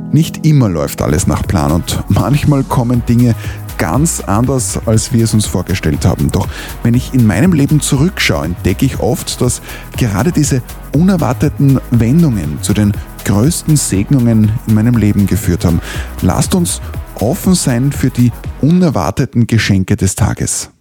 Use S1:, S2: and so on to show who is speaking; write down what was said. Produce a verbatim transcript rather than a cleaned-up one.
S1: Nicht immer läuft alles nach Plan und manchmal kommen Dinge ganz anders, als wir es uns vorgestellt haben. Doch wenn ich in meinem Leben zurückschaue, entdecke ich oft, dass gerade diese unerwarteten Wendungen zu den größten Segnungen in meinem Leben geführt haben. Lasst uns offen sein für die unerwarteten Geschenke des Tages.